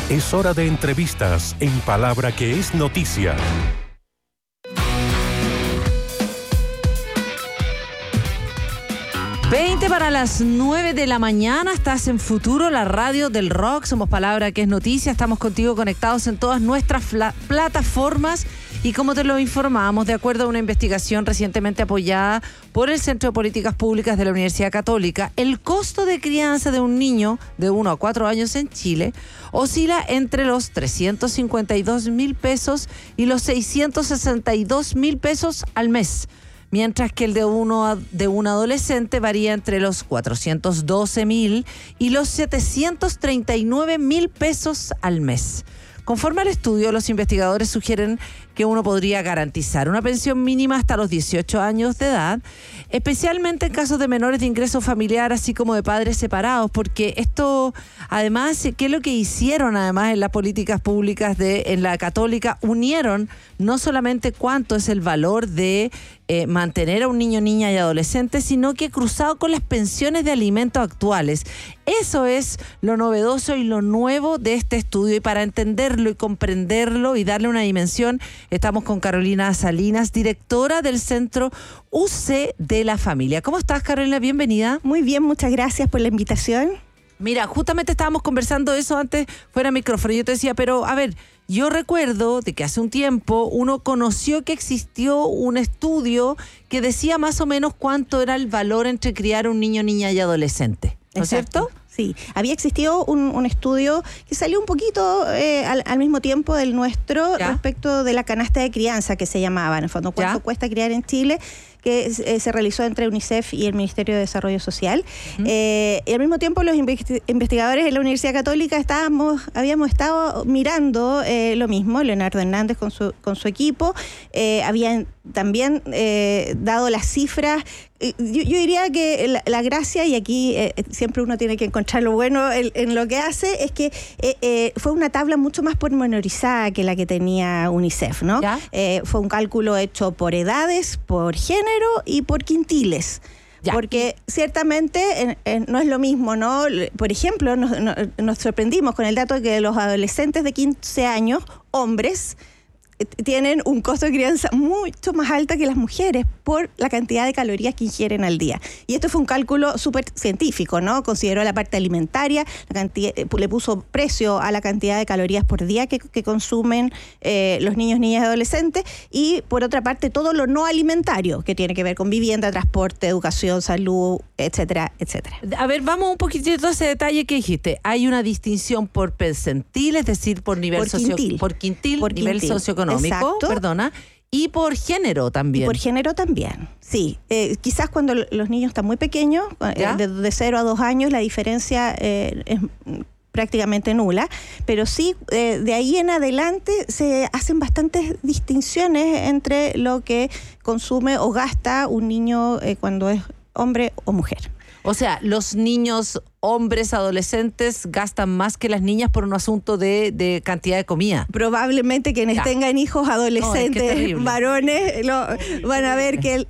Es hora de entrevistas en Palabra que es Noticia. Para las 9 de la mañana, estás en Futuro, la radio del rock. Somos Palabra que es Noticia. Estamos contigo conectados en todas nuestras plataformas. Y como te lo informamos, de acuerdo a una investigación recientemente apoyada por el Centro de Políticas Públicas de la Universidad Católica, el costo de crianza de un niño de 1 a 4 años en Chile oscila entre los 352.000 pesos y los 662.000 pesos al mes, mientras que el de un adolescente varía entre los 412.000 y los 739.000 pesos al mes. Conforme al estudio, los investigadores sugieren que uno podría garantizar una pensión mínima hasta los 18 años de edad, especialmente en casos de menores de ingreso familiar, así como de padres separados, porque esto, además, ¿qué es lo que hicieron además en las políticas públicas en la Católica? Unieron no solamente cuánto es el valor de mantener a un niño, niña y adolescente, sino que cruzado con las pensiones de alimentos actuales. Eso es lo novedoso y lo nuevo de este estudio, y para entenderlo y comprenderlo y darle una dimensión, estamos con Carolina Salinas, directora del Centro UC de la Familia. ¿Cómo estás, Carolina? Bienvenida. Muy bien, muchas gracias por la invitación. Mira, justamente estábamos conversando eso antes fuera de micrófono. Yo te decía, pero a ver, yo recuerdo de que hace un tiempo uno conoció que existió un estudio que decía más o menos cuánto era el valor entre criar un niño, niña y adolescente. ¿No es cierto? Sí, había existido un estudio que salió un poquito al mismo tiempo del nuestro, ¿ya?, respecto de la canasta de crianza, que se llamaba, en el fondo, cuánto cuesta criar en Chile, que se realizó entre UNICEF y el Ministerio de Desarrollo Social. Y al mismo tiempo los investigadores de la Universidad Católica habíamos estado mirando lo mismo. Leonardo Hernández con su equipo habían también dado las cifras. Yo diría que la gracia, y aquí siempre uno tiene que encontrar lo bueno en lo que hace, es que fue una tabla mucho más pormenorizada que la que tenía UNICEF, ¿no? Fue un cálculo hecho por edades, por género y por quintiles. Ya. Porque ciertamente no es lo mismo, ¿no? Por ejemplo, nos sorprendimos con el dato de que los adolescentes de 15 años, hombres, tienen un costo de crianza mucho más alta que las mujeres por la cantidad de calorías que ingieren al día. Y esto fue un cálculo súper científico, ¿no? Consideró la parte alimentaria, le puso precio a la cantidad de calorías por día que consumen los niños, niñas y adolescentes, y por otra parte todo lo no alimentario, que tiene que ver con vivienda, transporte, educación, salud, etcétera, etcétera. A ver, vamos un poquitito a ese detalle que dijiste. Hay una distinción por percentil, es decir, por nivel por quintil, nivel socioeconómico. Exacto. Perdona, y por género también. Y por género también, sí. Quizás cuando los niños están muy pequeños, de 0 a 2 años, la diferencia es prácticamente nula, pero sí, de ahí en adelante se hacen bastantes distinciones entre lo que consume o gasta un niño cuando es hombre o mujer. O sea, los niños, hombres, adolescentes gastan más que las niñas por un asunto de cantidad de comida. Probablemente quienes tengan hijos adolescentes, varones, van a ver que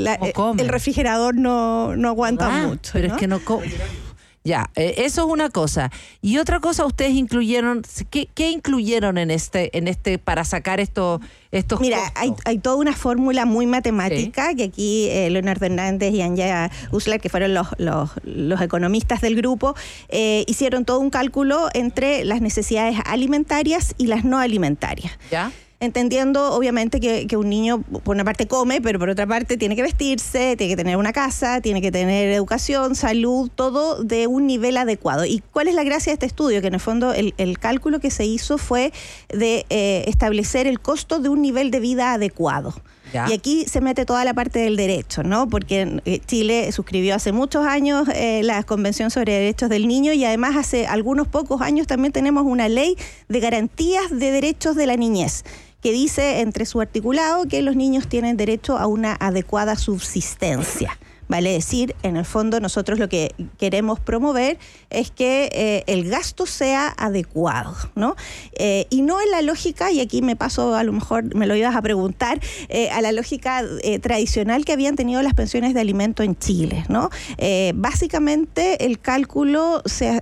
el refrigerador no aguanta mucho. Pero ¿no? Es que no come. Ya, eso es una cosa. Y otra cosa, ustedes incluyeron, ¿qué incluyeron en este para sacar estos Mira, hay toda una fórmula muy matemática, que aquí Leonardo Hernández y Anja Uslar, que fueron los economistas del grupo, hicieron todo un cálculo entre las necesidades alimentarias y las no alimentarias. ¿Ya? Entendiendo, obviamente, que un niño, por una parte, come, pero por otra parte tiene que vestirse, tiene que tener una casa, tiene que tener educación, salud, todo de un nivel adecuado. ¿Y cuál es la gracia de este estudio? Que en el fondo el cálculo que se hizo fue de establecer el costo de un nivel de vida adecuado. ¿Ya? Y aquí se mete toda la parte del derecho, ¿no? Porque Chile suscribió hace muchos años la Convención sobre Derechos del Niño, y además hace algunos pocos años también tenemos una ley de garantías de derechos de la niñez, que dice entre su articulado que los niños tienen derecho a una adecuada subsistencia. Vale decir, en el fondo nosotros lo que queremos promover es que el gasto sea adecuado, ¿no? Y no en la lógica, y aquí me paso, a lo mejor me lo ibas a preguntar, a la lógica tradicional que habían tenido las pensiones de alimento en Chile, ¿no? Básicamente el cálculo se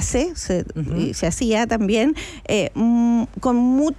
hacía también con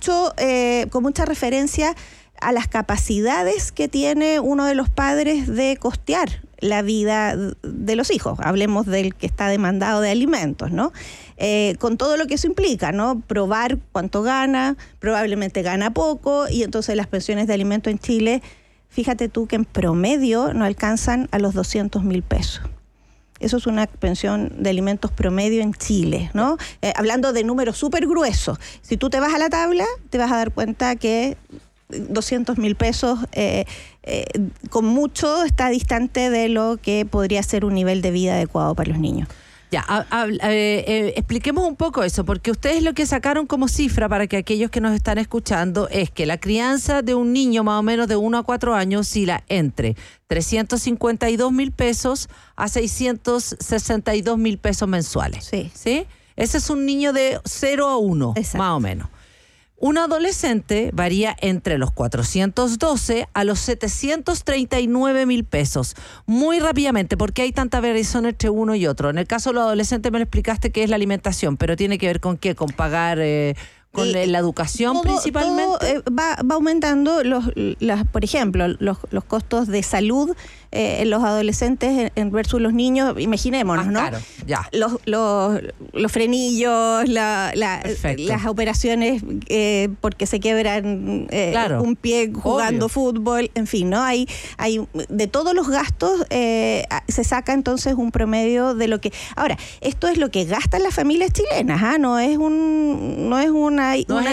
mucha referencia a las capacidades que tiene uno de los padres de costear la vida de los hijos. Hablemos del que está demandado de alimentos, ¿no? Con todo lo que eso implica, ¿no? Probar cuánto gana, probablemente gana poco, y entonces las pensiones de alimentos en Chile, fíjate tú que en promedio no alcanzan a los 200.000 pesos. Eso es una pensión de alimentos promedio en Chile, ¿no? Hablando de números súper gruesos. Si tú te vas a la tabla, te vas a dar cuenta que 200.000 pesos con mucho está distante de lo que podría ser un nivel de vida adecuado para los niños. Ya, expliquemos un poco eso, porque ustedes lo que sacaron como cifra para que aquellos que nos están escuchando es que la crianza de un niño más o menos de 1 a 4 años oscila entre 352.000 pesos a 662.000 pesos mensuales. ¿Sí? Ese es un niño de 0 a 1, exacto, más o menos. Un adolescente varía entre los 412 a los 739.000 pesos. Muy rápidamente, ¿por qué hay tanta variación entre uno y otro? En el caso de los adolescentes me lo explicaste que es la alimentación, pero ¿tiene que ver con qué? ¿Con pagar con la educación principalmente? Todo, va aumentando, por ejemplo, los costos de salud en los adolescentes versus los niños, imaginémonos, ¿no? Claro, ya. Los frenillos, las operaciones porque se quiebran claro, un pie jugando obvio, fútbol, en fin, ¿no? Hay de todos los gastos se saca entonces un promedio de lo que... Ahora, esto es lo que gastan las familias chilenas, ¿ah? No es una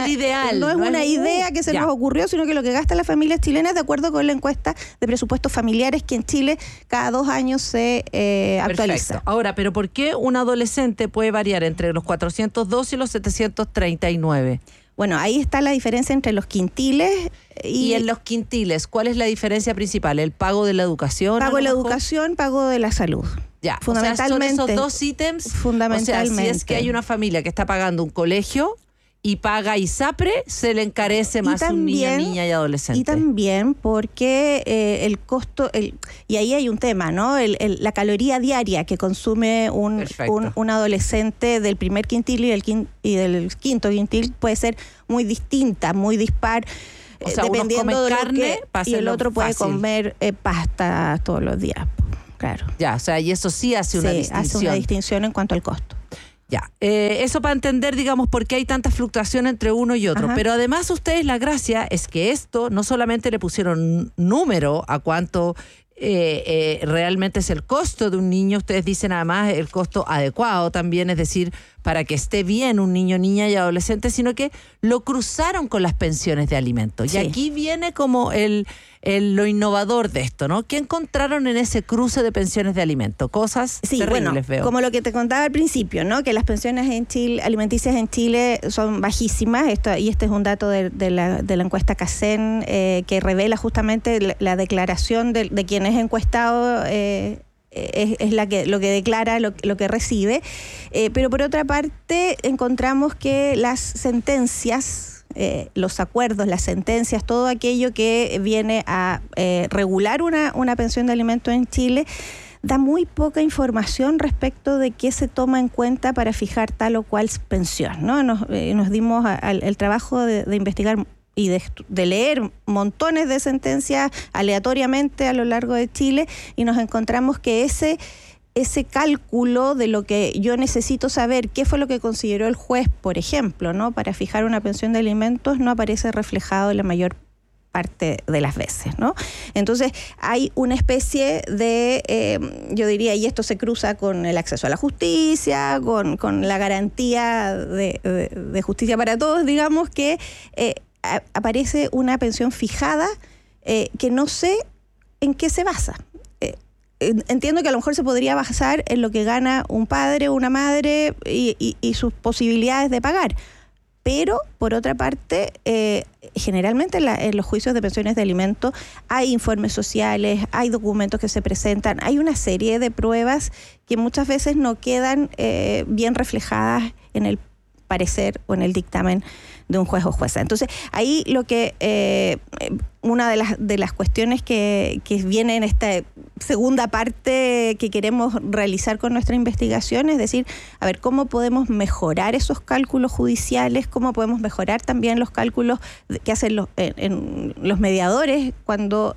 idea que se nos ocurrió, sino que lo que gastan las familias chilenas de acuerdo con la encuesta de presupuestos familiares que en Chile cada 2 años se actualiza. Ahora, ¿pero por qué un adolescente puede variar entre los 412 y los 739? Bueno, ahí está la diferencia entre los quintiles y en los quintiles, ¿cuál es la diferencia principal? ¿El pago de la educación? Pago de la educación, pago de la salud. Ya, fundamentalmente. O sea, son esos 2 ítems. Fundamentalmente. O sea, si es que hay una familia que está pagando un colegio y paga ISAPRE, se le encarece más un niño, niña y adolescente. Y también porque el costo, y ahí hay un tema, ¿no? La caloría diaria que consume un adolescente del primer quintil y del quinto quintil puede ser muy distinta, muy dispar. O sea, dependiendo de carne, y el otro puede fácil comer pasta todos los días. Claro. Ya, o sea, y eso sí hace una distinción. Hace una distinción en cuanto al costo. Ya, eso para entender, digamos, por qué hay tanta fluctuación entre uno y otro. Ajá. Pero además ustedes, la gracia es que esto no solamente le pusieron número a cuánto realmente es el costo de un niño, ustedes dicen además el costo adecuado también, es decir, para que esté bien un niño, niña y adolescente, sino que lo cruzaron con las pensiones de alimentos. Sí. Y aquí viene como lo innovador de esto, ¿no? ¿Qué encontraron en ese cruce de pensiones de alimentos? Cosas terribles, veo. Como lo que te contaba al principio, ¿no? Que las pensiones en Chile, alimenticias en Chile son bajísimas, y este es un dato de la encuesta CACEN que revela justamente la declaración de quien es encuestado, es lo que declara, lo que recibe. Pero por otra parte, encontramos que las sentencias, los acuerdos, las sentencias, todo aquello que viene a regular una pensión de alimentos en Chile, da muy poca información respecto de qué se toma en cuenta para fijar tal o cual pensión, ¿no? Nos dimos el trabajo de investigar y de leer montones de sentencias aleatoriamente a lo largo de Chile, y nos encontramos que ese cálculo de lo que yo necesito saber, qué fue lo que consideró el juez, por ejemplo, ¿no? Para fijar una pensión de alimentos, no aparece reflejado en la mayor parte de las veces, ¿no? Entonces hay una especie de, yo diría, y esto se cruza con el acceso a la justicia, con la garantía de justicia para todos, digamos, que aparece una pensión fijada que no sé en qué se basa. Entiendo que a lo mejor se podría basar en lo que gana un padre o una madre y sus posibilidades de pagar, Pero, por otra parte, generalmente en los juicios de pensiones de alimentos hay informes sociales, hay documentos que se presentan, hay una serie de pruebas que muchas veces no quedan bien reflejadas en el parecer o en el dictamen de un juez o jueza. Entonces, ahí lo que una de las cuestiones que viene en esta segunda parte que queremos realizar con nuestra investigación es decir, a ver, ¿cómo podemos mejorar esos cálculos judiciales? ¿Cómo podemos mejorar también los cálculos que hacen los mediadores cuando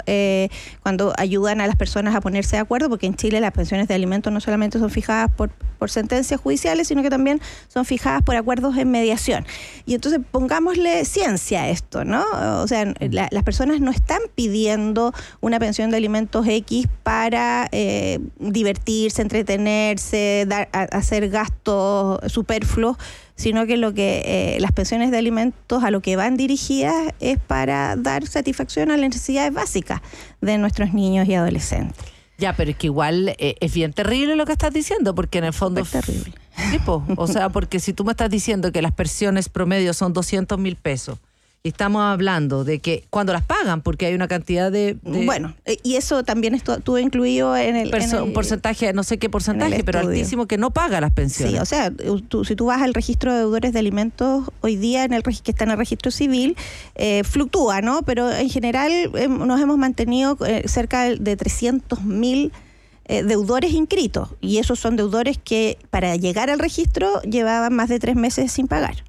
ayudan a las personas a ponerse de acuerdo? Porque en Chile las pensiones de alimentos no solamente son fijadas por sentencias judiciales, sino que también son fijadas por acuerdos en mediación. Y entonces pongámosle ciencia a esto, ¿no? O sea, las personas no están pidiendo una pensión de alimentos X para divertirse, entretenerse, hacer gastos superfluos, sino que las pensiones de alimentos a lo que van dirigidas es para dar satisfacción a las necesidades básicas de nuestros niños y adolescentes. Ya, pero es que igual es bien terrible lo que estás diciendo, porque en el fondo... Es terrible. Tipo, o sea, porque si tú me estás diciendo que las pensiones promedio son 200.000 pesos, y estamos hablando de que cuando las pagan, porque hay una cantidad de... Bueno, y eso también estuvo incluido en el... un porcentaje, no sé qué porcentaje, pero altísimo, que no paga las pensiones. Sí, o sea, si tú vas al registro de deudores de alimentos hoy día, que está en el registro civil, fluctúa, ¿no? Pero en general nos hemos mantenido cerca de 300.000 deudores inscritos, y esos son deudores que para llegar al registro llevaban más de 3 meses sin pagar.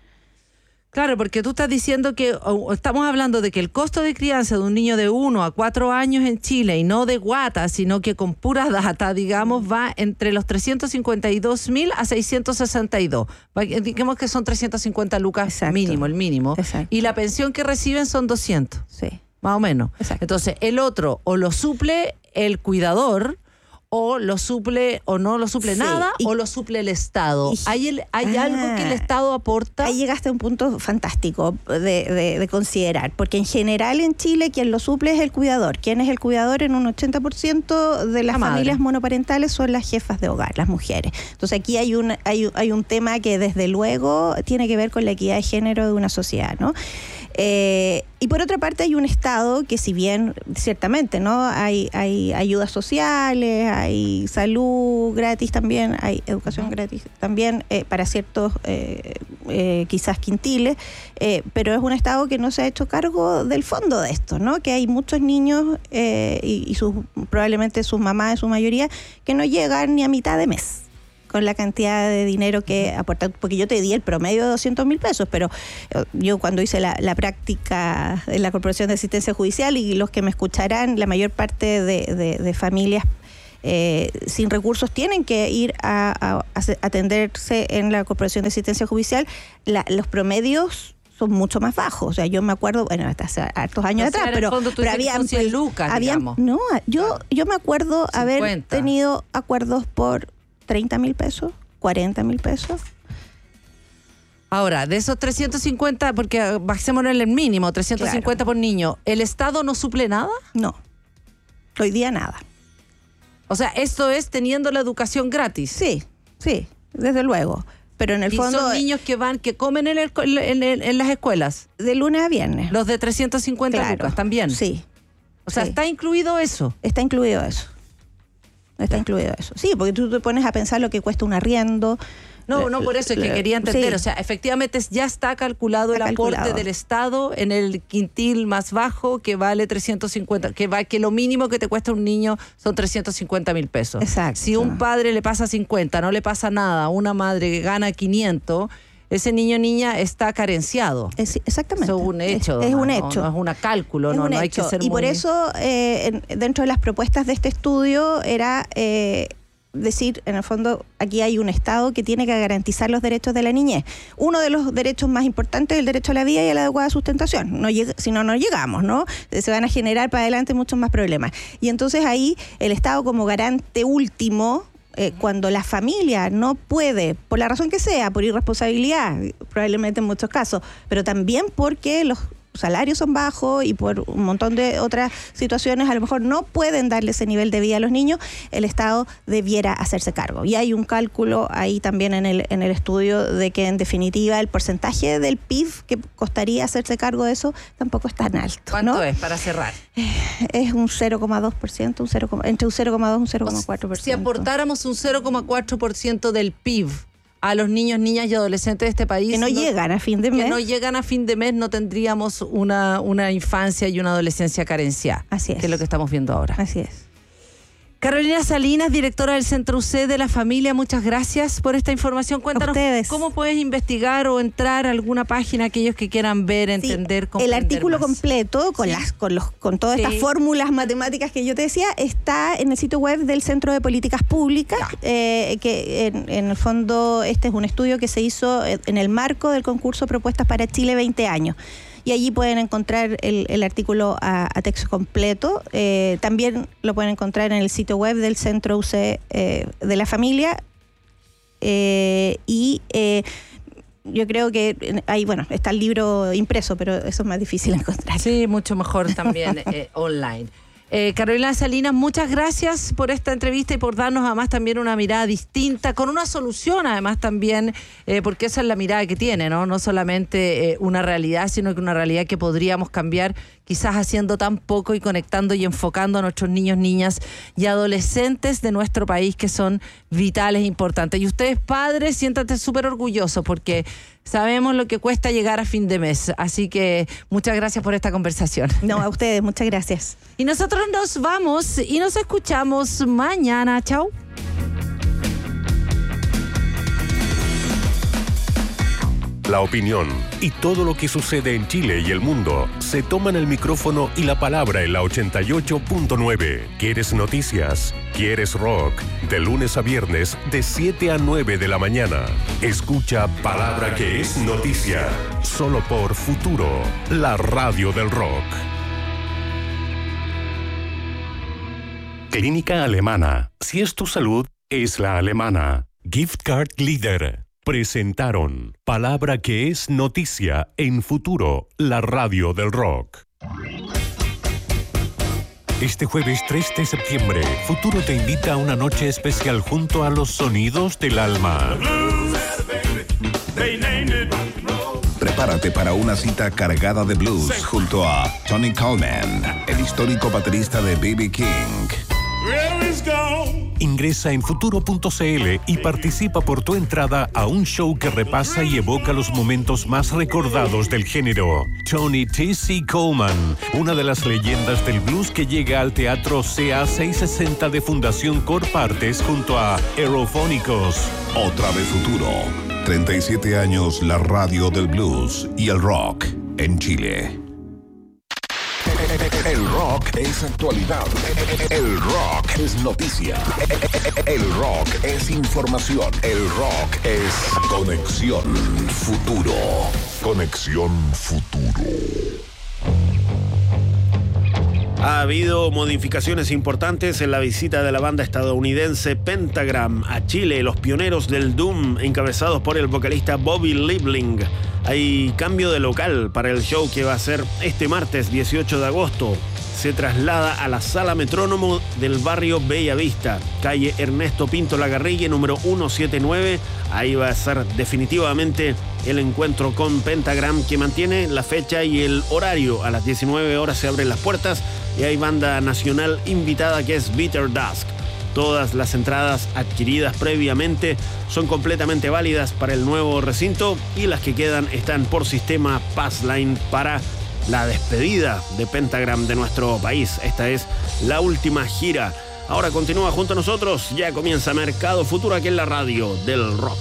Claro, porque tú estás diciendo que estamos hablando de que el costo de crianza de un niño de 1 a 4 años en Chile, y no de guata, sino que con pura data, digamos, va entre los 352.000 a 662. Digamos que son 350 lucas. Exacto. Mínimo, el mínimo. Exacto. Y la pensión que reciben son 200. Sí. Más o menos. Exacto. Entonces, el otro o lo suple el cuidador, o lo suple o no lo suple nada, o lo suple el Estado. ¿Hay algo que el Estado aporta? Ahí llegaste a un punto fantástico de considerar, porque en general en Chile quien lo suple es el cuidador. ¿Quién es el cuidador? En un 80% de las familias monoparentales son las jefas de hogar, las mujeres. Entonces aquí hay un tema que desde luego tiene que ver con la equidad de género de una sociedad, ¿no? Y por otra parte hay un Estado que, si bien ciertamente no hay ayudas sociales, hay salud gratis también, hay educación gratis también para ciertos quizás quintiles, pero es un Estado que no se ha hecho cargo del fondo de esto, ¿no? Que hay muchos niños y probablemente sus mamás en su mayoría que no llegan ni a mitad de mes con la cantidad de dinero que aporta, porque yo te di el promedio de 200.000 pesos, pero yo cuando hice la práctica en la Corporación de Asistencia Judicial, y los que me escucharán, la mayor parte de familias sin recursos tienen que ir a atenderse en la Corporación de Asistencia Judicial, los promedios son mucho más bajos. O sea, yo me acuerdo, bueno, hasta hace hartos años atrás, pero había 100 lucas, digamos. No, yo me acuerdo 50. Haber tenido acuerdos por 30.000 pesos, 40.000 pesos. Ahora, de esos 350, porque bajémonos en el mínimo, 350 claro, por niño, ¿el Estado no suple nada? No, hoy día nada. O sea, esto es teniendo la educación gratis. Sí, desde luego. Pero en el fondo... ¿Y son niños que comen en las escuelas? De lunes a viernes. Los de 350 claro, lucas también. Sí. O sea, ¿está incluido eso? Está incluido eso. Sí, porque tú te pones a pensar lo que cuesta un arriendo. No, por eso es que quería entender. Sí. O sea, efectivamente ya está calculado el aporte del Estado en el quintil más bajo, que vale 350, que lo mínimo que te cuesta un niño son 350.000 pesos. Exacto. Si un padre le pasa 50, no le pasa nada, una madre que gana 500... ese niño o niña está carenciado. Exactamente. Eso es un hecho. Es un hecho. No es un cálculo, no hay que ser y por eso, dentro de las propuestas de este estudio, era decir, en el fondo, aquí hay un Estado que tiene que garantizar los derechos de la niñez. Uno de los derechos más importantes es el derecho a la vida y a la adecuada sustentación. Si no llegamos, ¿no? Se van a generar para adelante muchos más problemas. Y entonces ahí el Estado, como garante último, cuando la familia no puede, por la razón que sea, por irresponsabilidad, probablemente en muchos casos, pero también porque salarios son bajos y por un montón de otras situaciones a lo mejor no pueden darle ese nivel de vida a los niños, el Estado debiera hacerse cargo. Y hay un cálculo ahí también en el estudio de que en definitiva el porcentaje del PIB que costaría hacerse cargo de eso tampoco es tan alto. ¿Cuánto es para cerrar? Es un 0,2%, entre un 0,2 y un 0,4%. Si aportáramos un 0,4% del PIB a los niños, niñas y adolescentes de este país... Que no llegan a fin de mes. Que no llegan a fin de mes, no tendríamos una infancia y una adolescencia carenciada. Así es. Que es lo que estamos viendo ahora. Así es. Carolina Salinas, directora del Centro UC de la Familia, muchas gracias por esta información. Cuéntanos cómo puedes investigar o entrar a alguna página, aquellos que quieran ver, entender, comprender el artículo más. Completo con todas estas fórmulas matemáticas que yo te decía está en el sitio web del Centro de Políticas Públicas, que en el fondo este es un estudio que se hizo en el marco del concurso Propuestas para Chile 20 años. Y allí pueden encontrar el artículo a texto completo. También lo pueden encontrar en el sitio web del Centro UC de la Familia. Yo creo que ahí, está el libro impreso, pero eso es más difícil de encontrar. Sí, mucho mejor también online. Carolina Salinas, muchas gracias por esta entrevista y por darnos además también una mirada distinta, con una solución además también, porque esa es la mirada que tiene, ¿no? No solamente una realidad, sino que una realidad que podríamos cambiar quizás haciendo tan poco y conectando y enfocando a nuestros niños, niñas y adolescentes de nuestro país que son vitales e importantes. Y ustedes, padres, siéntanse súper orgullosos porque sabemos lo que cuesta llegar a fin de mes. Así que muchas gracias por esta conversación. No, a ustedes, muchas gracias. Y nosotros nos vamos y nos escuchamos mañana. Chao. La opinión y todo lo que sucede en Chile y el mundo se toman el micrófono y la palabra en la 88.9. ¿Quieres noticias? ¿Quieres rock? De lunes a viernes, de 7 a 9 de la mañana. Escucha Palabra que es noticia. Solo por Futuro, la radio del rock. Clínica Alemana. Si es tu salud, es la alemana. Gift Card Leader. Presentaron Palabra que es noticia en Futuro, la radio del rock. Este jueves 3 de septiembre, Futuro te invita a una noche especial junto a los sonidos del alma. Prepárate para una cita cargada de blues junto a Tony Coleman, el histórico baterista de B.B. King. Ingresa en futuro.cl y participa por tu entrada a un show que repasa y evoca los momentos más recordados del género. Tony T.C. Coleman, una de las leyendas del blues que llega al Teatro CA 660 de Fundación Corpartes junto a Aerofónicos. Otra vez Futuro. 37 años la radio del blues y el rock en Chile. El rock es actualidad. El rock es noticia. El rock es información. El rock es Conexión Futuro. Conexión Futuro. Ha habido modificaciones importantes en la visita de la banda estadounidense Pentagram a Chile, los pioneros del Doom, encabezados por el vocalista Bobby Liebling. Hay cambio de local para el show que va a ser este martes 18 de agosto. Se traslada a la Sala Metrónomo del barrio Bella Vista, calle Ernesto Pinto Lagarrigue, número 179. Ahí va a ser definitivamente el encuentro con Pentagram, que mantiene la fecha y el horario. A las 19 horas se abren las puertas y hay banda nacional invitada que es Bitter Dusk. Todas las entradas adquiridas previamente son completamente válidas para el nuevo recinto y las que quedan están por sistema Passline para la despedida de Pentagram de nuestro país. Esta es la última gira. Ahora continúa junto a nosotros, ya comienza Mercado Futuro aquí en la radio del rock.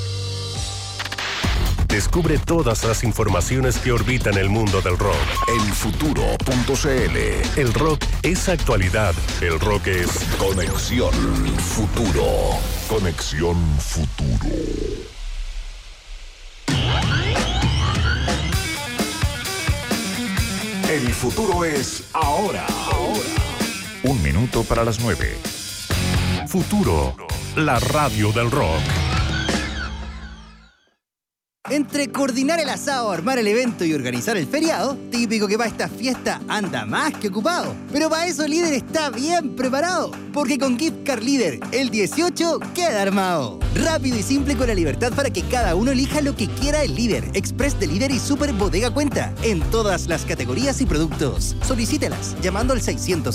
Descubre todas las informaciones que orbitan el mundo del rock. En futuro.cl. El rock es actualidad. El rock es Conexión Futuro. Conexión Futuro. El futuro es ahora. 1 minuto para las 9. Futuro, la radio del rock. Entre coordinar el asado, armar el evento y organizar el feriado, típico que para esta fiesta anda más que ocupado. Pero para eso Líder está bien preparado, porque con Gift Card Líder, el 18 queda armado. Rápido y simple con la libertad para que cada uno elija lo que quiera el Líder, Express de Líder y Super Bodega Cuenta, en todas las categorías y productos. Solicítelas llamando al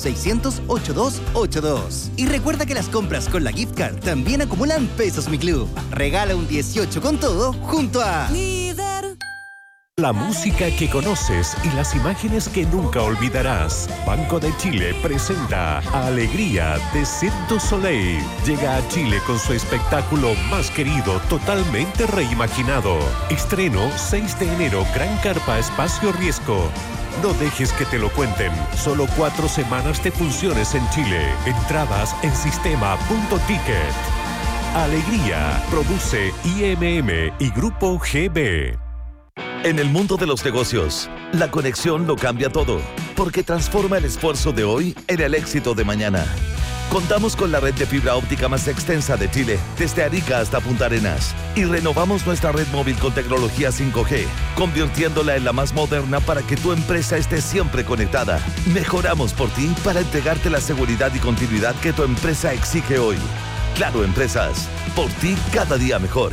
600-600-8282. Y recuerda que las compras con la Gift Card también acumulan pesos Mi Club. Regala un 18 con todo junto a Líder. La música que conoces y las imágenes que nunca olvidarás. Banco de Chile presenta Alegría de Cirque du Soleil. Llega a Chile con su espectáculo más querido, totalmente reimaginado. Estreno 6 de enero, Gran Carpa Espacio Riesgo. No dejes que te lo cuenten. Solo 4 semanas de funciones en Chile. Entradas en sistema.ticket. Alegría, produce IMM y Grupo GB. En el mundo de los negocios, la conexión lo cambia todo, porque transforma el esfuerzo de hoy en el éxito de mañana. Contamos con la red de fibra óptica más extensa de Chile, desde Arica hasta Punta Arenas, y renovamos nuestra red móvil con tecnología 5G, convirtiéndola en la más moderna para que tu empresa esté siempre conectada. Mejoramos por ti para entregarte la seguridad y continuidad que tu empresa exige hoy. Claro Empresas, por ti cada día mejor.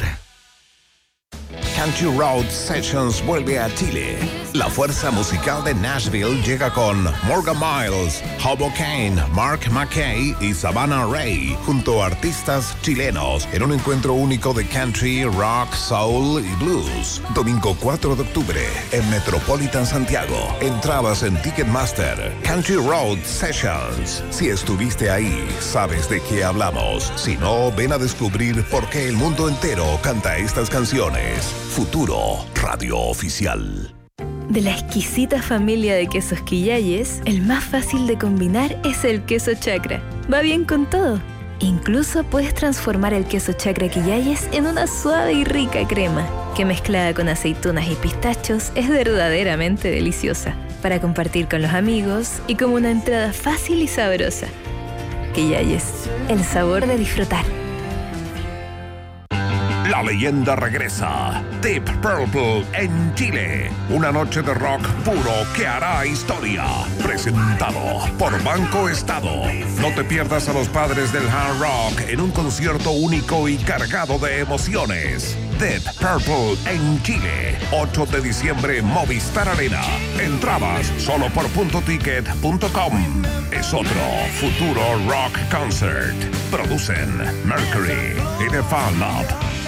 Country Road Sessions vuelve a Chile. La fuerza musical de Nashville llega con Morgan Miles, Hobo Kane, Mark McKay y Savannah Ray, junto a artistas chilenos, en un encuentro único de country, rock, soul y blues. Domingo 4 de octubre, en Metropolitan Santiago. Entradas en Ticketmaster. Country Road Sessions. Si estuviste ahí, sabes de qué hablamos. Si no, ven a descubrir por qué el mundo entero canta estas canciones. Futuro, radio oficial. De la exquisita familia de quesos Quillayes, el más fácil de combinar es el queso Chacra. Va bien con todo. Incluso puedes transformar el queso Chacra Quillayes en una suave y rica crema, que mezclada con aceitunas y pistachos es verdaderamente deliciosa, para compartir con los amigos y como una entrada fácil y sabrosa. Quillayes, el sabor de disfrutar. La leyenda regresa. Deep Purple en Chile. Una noche de rock puro que hará historia. Presentado por Banco Estado. No te pierdas a los padres del hard rock en un concierto único y cargado de emociones. Deep Purple en Chile. 8 de diciembre, Movistar Arena. Entradas solo por .ticket.com. Es otro Futuro Rock Concert. Producen Mercury y The Fan Lab.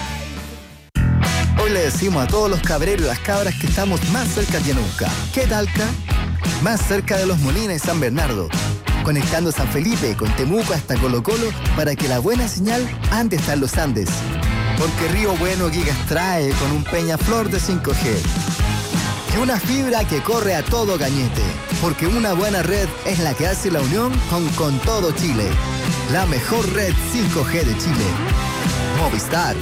Hoy le decimos a todos los cabreros y las cabras que estamos más cerca que nunca. ¿Qué Talca? Más cerca de Los Molinos y San Bernardo. Conectando San Felipe con Temuco hasta Colo Colo para que la buena señal ande hasta los Andes. Porque Río Bueno Gigas trae con un Peñaflor de 5G. Y una fibra que corre a todo Cañete. Porque una buena red es la que hace la unión con todo Chile. La mejor red 5G de Chile. Movistar.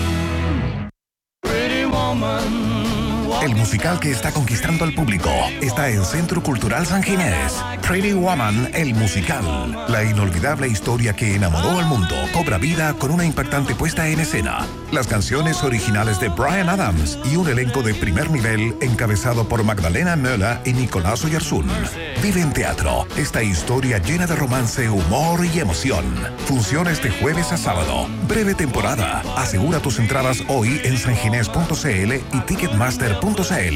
El musical que está conquistando al público está en Centro Cultural San Ginés. Pretty Woman, el musical. La inolvidable historia que enamoró al mundo cobra vida con una impactante puesta en escena. Las canciones originales de Bryan Adams y un elenco de primer nivel encabezado por Magdalena Möller y Nicolás Oyarzún. Vive en teatro esta historia llena de romance, humor y emoción. Funciones de jueves a sábado. Breve temporada. Asegura tus entradas hoy en sanginés.cl y Ticketmaster.cl.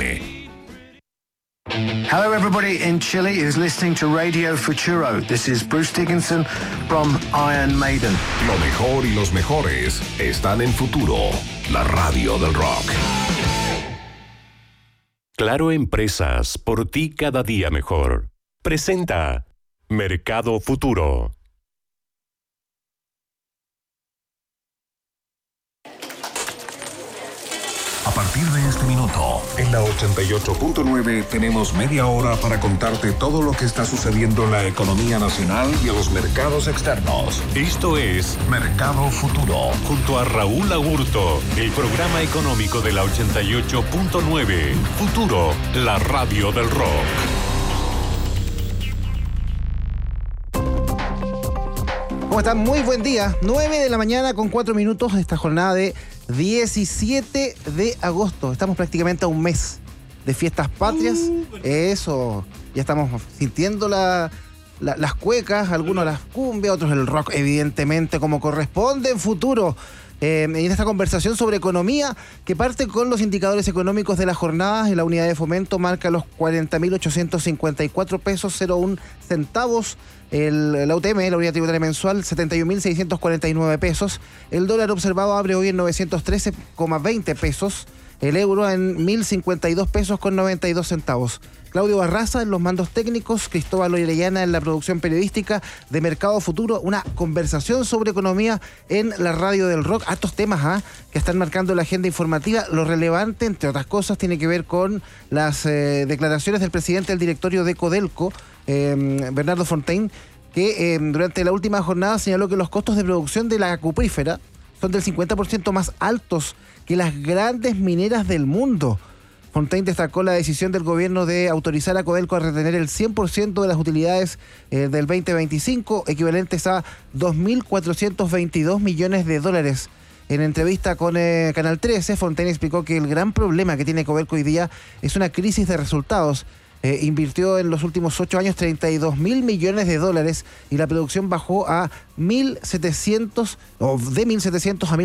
Hello everybody in Chile is listening to Radio Futuro. This is Bruce Dickinson from Iron Maiden. Lo mejor y los mejores están en Futuro, la radio del rock. Claro Empresas, por ti cada día mejor. Presenta Mercado Futuro. A partir de este minuto, en la 88.9 tenemos media hora para contarte todo lo que está sucediendo en la economía nacional y en los mercados externos. Esto es Mercado Futuro. Junto a Raúl Agurto, el programa económico de la 88.9. Futuro, la radio del rock. ¿Cómo están? Muy buen día. 9 de la mañana con 4 minutos esta jornada de 17 de agosto. Estamos prácticamente a un mes de fiestas patrias. Eso, ya estamos sintiendo las cuecas, algunos las cumbias, otros el rock, evidentemente, como corresponde en futuro. En esta conversación sobre economía, que parte con los indicadores económicos de las jornadas, en la unidad de fomento marca los 40.854 pesos 01 centavos. La UTM, la unidad tributaria mensual, 71.649 pesos. El dólar observado abre hoy en 913,20 pesos. El euro en 1.052 pesos con 92 centavos. Claudio Barraza en los mandos técnicos, Cristóbal Orellana en la producción periodística de Mercado Futuro. Una conversación sobre economía en la radio del rock. Hartos temas que están marcando la agenda informativa. Lo relevante, entre otras cosas, tiene que ver con las declaraciones del presidente del directorio de Codelco, Bernardo Fontaine, que durante la última jornada señaló que los costos de producción de la cuprífera son del 50% más altos que las grandes mineras del mundo. Fontaine destacó la decisión del gobierno de autorizar a Codelco a retener el 100% de las utilidades del 2025, equivalentes a 2.422 millones de dólares. En entrevista con Canal 13, Fontaine explicó que el gran problema que tiene Codelco hoy día es una crisis de resultados. Invirtió en los últimos 8 años 32.000 millones de dólares y la producción bajó a 1.700, o de 1.700 a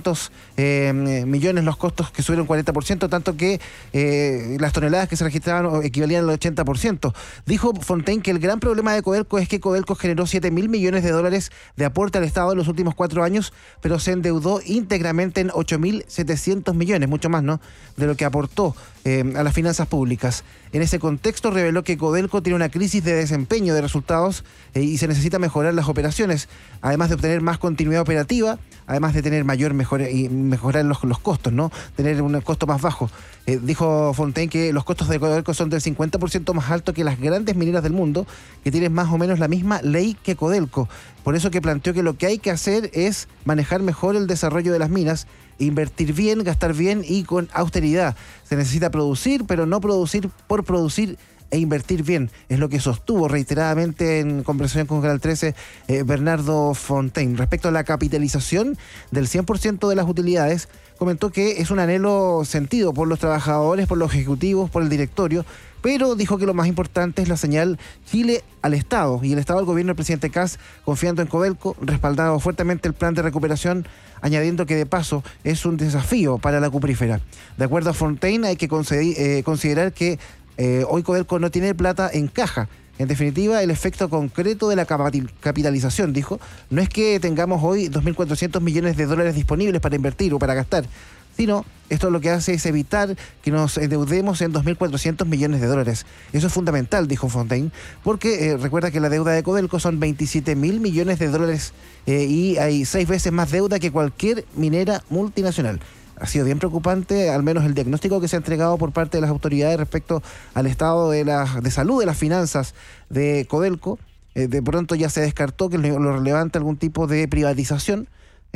1.300 millones los costos, que subieron 40%, tanto que las toneladas que se registraban equivalían al 80%. Dijo Fontaine que el gran problema de Codelco es que Codelco generó 7.000 millones de dólares de aporte al Estado en los últimos 4 años, pero se endeudó íntegramente en 8.700 millones, mucho más, ¿no?, de lo que aportó a las finanzas públicas. En ese contexto reveló que Codelco tiene una crisis de desempeño de resultados y se necesita mejorar las operaciones, además de obtener más continuidad operativa, además de tener mejorar los costos, ¿no?, tener un costo más bajo. Dijo Fontaine que los costos de Codelco son del 50% más altos que las grandes mineras del mundo, que tienen más o menos la misma ley que Codelco. Por eso que planteó que lo que hay que hacer es manejar mejor el desarrollo de las minas, invertir bien, gastar bien y con austeridad. Se necesita producir, pero no producir por producir, e invertir bien. Es lo que sostuvo reiteradamente en conversación con Canal 13 Bernardo Fontaine. Respecto a la capitalización del 100% de las utilidades, comentó que es un anhelo sentido por los trabajadores, por los ejecutivos, por el directorio, pero dijo que lo más importante es la señal Chile al Estado, y el Estado al gobierno del presidente Kast confiando en Codelco, respaldado fuertemente el plan de recuperación, añadiendo que de paso es un desafío para la cuprífera. De acuerdo a Fontaine, hay que considerar que hoy Codelco no tiene plata en caja. En definitiva, el efecto concreto de la capitalización, dijo, no es que tengamos hoy 2.400 millones de dólares disponibles para invertir o para gastar, sino esto lo que hace es evitar que nos endeudemos en 2.400 millones de dólares. Eso es fundamental, dijo Fontaine, porque recuerda que la deuda de Codelco son 27.000 millones de dólares y hay 6 veces más deuda que cualquier minera multinacional. Ha sido bien preocupante, al menos el diagnóstico que se ha entregado por parte de las autoridades respecto al estado de salud de las finanzas de Codelco. De pronto ya se descartó que lo relevante algún tipo de privatización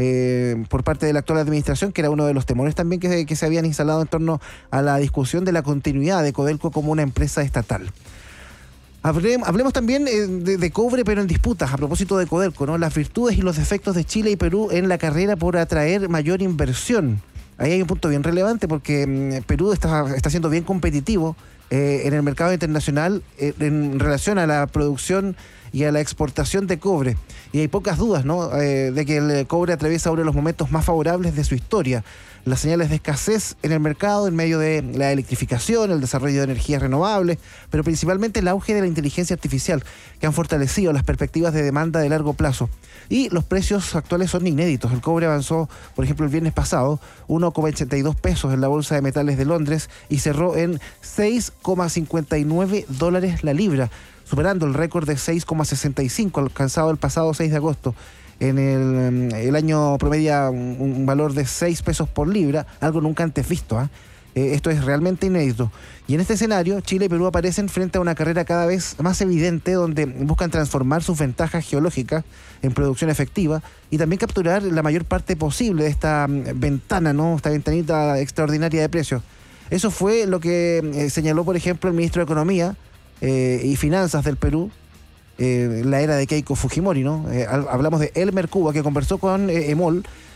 por parte de la actual administración, que era uno de los temores también que se habían instalado en torno a la discusión de la continuidad de Codelco como una empresa estatal. Hablemos también de cobre, pero en disputas, a propósito de Codelco, ¿no? Las virtudes y los defectos de Chile y Perú en la carrera por atraer mayor inversión. Ahí hay un punto bien relevante porque Perú está siendo bien competitivo en el mercado internacional en relación a la producción y a la exportación de cobre. Y hay pocas dudas, ¿no?, de que el cobre atraviesa uno de los momentos más favorables de su historia. Las señales de escasez en el mercado en medio de la electrificación, el desarrollo de energías renovables, pero principalmente el auge de la inteligencia artificial, que han fortalecido las perspectivas de demanda de largo plazo. Y los precios actuales son inéditos. El cobre avanzó, por ejemplo, el viernes pasado, 1,82 pesos en la Bolsa de Metales de Londres y cerró en 6,59 dólares la libra, superando el récord de 6,65 alcanzado el pasado 6 de agosto. En el año promedia un valor de 6 pesos por libra, algo nunca antes visto. Esto es realmente inédito. Y en este escenario, Chile y Perú aparecen frente a una carrera cada vez más evidente, donde buscan transformar sus ventajas geológicas en producción efectiva y también capturar la mayor parte posible de esta ventana, ¿no?, esta ventanita extraordinaria de precios. Eso fue lo que señaló, por ejemplo, el ministro de Economía y Finanzas del Perú, la era de Keiko Fujimori, ¿no? Hablamos de Elmer Cuba, que conversó con EMOL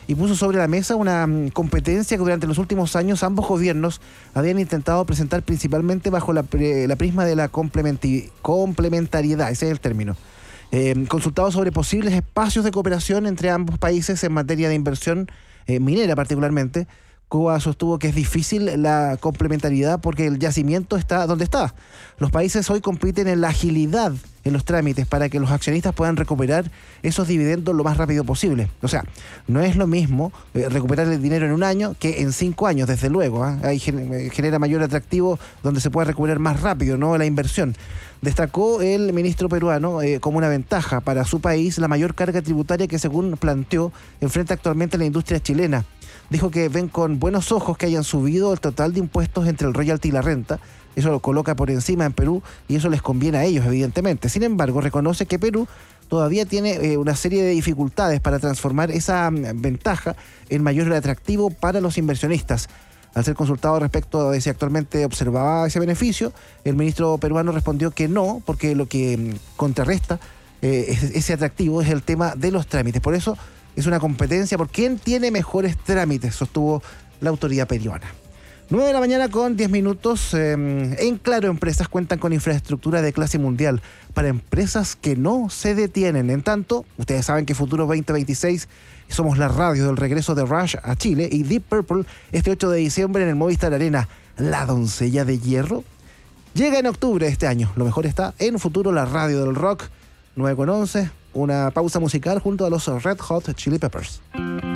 y puso sobre la mesa una competencia que durante los últimos años ambos gobiernos habían intentado presentar principalmente bajo la prisma de la complementariedad, ese es el término. Consultado sobre posibles espacios de cooperación entre ambos países en materia de inversión minera particularmente, Cuba sostuvo que es difícil la complementariedad porque el yacimiento está donde está. Los países hoy compiten en la agilidad en los trámites para que los accionistas puedan recuperar esos dividendos lo más rápido posible. O sea, no es lo mismo recuperar el dinero en un año que en 5 años, desde luego. Ahí genera mayor atractivo donde se pueda recuperar más rápido, ¿no?, la inversión. Destacó el ministro peruano como una ventaja para su país la mayor carga tributaria que, según planteó, enfrenta actualmente la industria chilena. Dijo que ven con buenos ojos que hayan subido el total de impuestos entre el royalty y la renta. Eso lo coloca por encima en Perú y eso les conviene a ellos, evidentemente. Sin embargo, reconoce que Perú todavía tiene una serie de dificultades para transformar esa ventaja en mayor atractivo para los inversionistas. Al ser consultado respecto de si actualmente observaba ese beneficio, el ministro peruano respondió que no, porque lo que contrarresta ese atractivo es el tema de los trámites. Por eso es una competencia por quién tiene mejores trámites, sostuvo la autoridad peruana. 9 de la mañana con 10 minutos. En Claro Empresas cuentan con infraestructura de clase mundial para empresas que no se detienen. En tanto, ustedes saben que Futuro 2026 somos la radio del regreso de Rush a Chile y Deep Purple este 8 de diciembre en el Movistar Arena. La doncella de hierro llega en octubre de este año. Lo mejor está en Futuro, la radio del rock. 9 con 11. Una pausa musical junto a los Red Hot Chili Peppers.